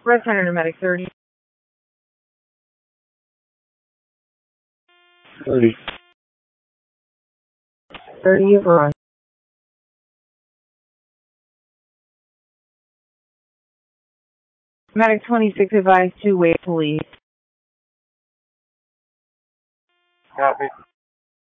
Red Center to Medic 30. 30. 30 run. Medic 26 advised to wait police. Copy.